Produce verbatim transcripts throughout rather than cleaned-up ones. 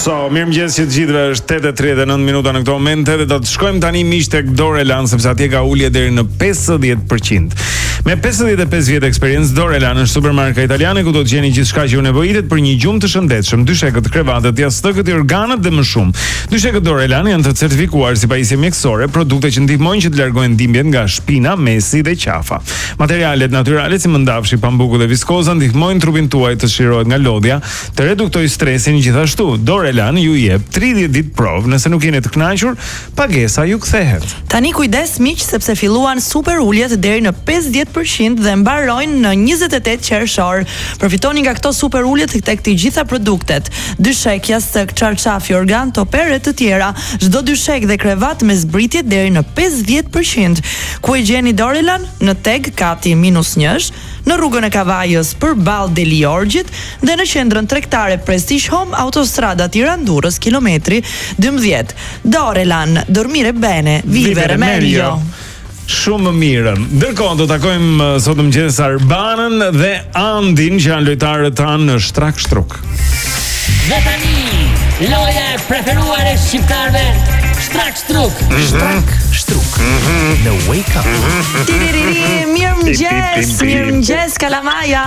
So, mirëmëngjes që të gjithëve, është tetë e tridhjetë e nëntë minuta në këtë moment dhe do të shkojmë tani miq tek Dorelan sepse atje ka ulje deri në pesëdhjetë përqind. Me pesëdhjetë e pesë vjet eksperiencë, Dorelan është supermarka italiane ku do të gjeni gjithçka që ju nevojitet për një gjumë të shëndetshëm, dyshekët, krevatët, jastëkët, organët dhe më shumë. Dyshekët Dorelan janë të certifikuar si pajisje mjekësore, produkte që ndihmojnë që të largojnë dhimbjet nga shpina, mesi dhe qafa. Materialet natyrale si mëndafshi, pambuku dhe viskoza ndihmojnë trupin tuaj të shirohet nga lodhja, të reduktojë stresin gjithashtu. Dorelan ju jep tridhjetë ditë provë, nëse nuk jeni të kënaqur, pagesa ju kthehet. Tani kujdes miq sepse filluan super uljet deri në pesëdhjetë përqind dhe mbarojnë në njëzet e tetë qershor. Përfitoni nga këto super uljet tek të gjitha produktet. Dyshek, jastëk, çarçafi, organ, toper e të tjera. Çdo dyshek dhe krevat me zbritje deri në pesëdhjetë përqind. Ku e gjeni Dorelan? Në Teg Kati minus njësh, në rrugën e Kavajës përballë Deli Orgjit dhe në qendrën tregtare Prestige Home, autostrada Tiranë-Durrës, kilometri dymbëdhjetë. Dorelan, dormire bene, vivere meglio. Shumë më mirë. Ndërkohë do takojmë sot mëngjes Arbanën dhe Andin që janë lojtarët tanë në Shtrak Shtruk. Dhe tani, loja e preferuar e shqiptarëve, Shtrak Shtruk. Shtrak Shtruk në Wake Up. Tiriri, mirëmëngjes, mirëmëngjes Kalamaja.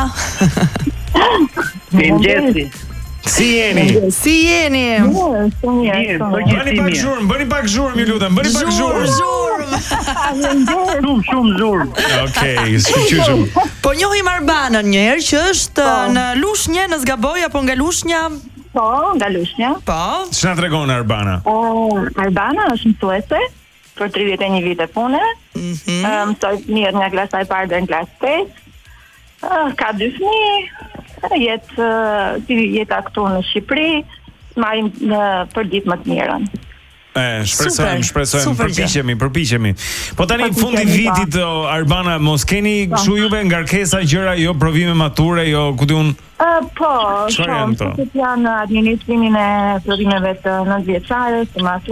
Mirëmëngjesi. Si jeni? Si jeni? Mirë, Bëni pak zhurmë, bëni pak zhurmë, ju lutem, bëni pak zhurmë. Zhurmë. Shumë, shumë zhurmë. Okej, shqyqyshëm. Po njohim Arbanën një herë që është në Lushnjë, në Zgaboj apo nga Lushnja? Po, nga Lushnja. Po. Ç'na tregon Arbana? Uh, Arbana është mësuese për tridhjetë e një vite pune. Mhm. Uh, mësoj mirë nga klasa e parë deri në klasë pesë. Uh, ka dy fëmijë. Jetë uh, si jeta këtu në Shqipëri, marrim uh, për ditë më të mirën. E, shpresojmë, Super, shpresojmë, super përpiqemi, përpiqemi. Po tani Përpiqemi, fundi vitit o, Arbana, mos keni kështu juve ngarkesa gjëra, jo provime mature, jo ku diun. Uh, po, Çfarë janë shumë, to? sepse janë administrimin e provimeve të nëntëvjeçare, si maturë.